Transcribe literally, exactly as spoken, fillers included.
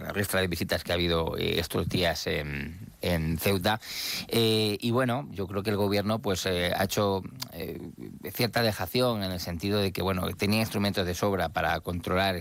ristra de visitas que ha habido eh, estos días en, en Ceuta. Eh, y bueno, yo creo que el gobierno pues eh, ha hecho eh, cierta dejación en el sentido de que bueno tenía instrumentos de sobra para controlar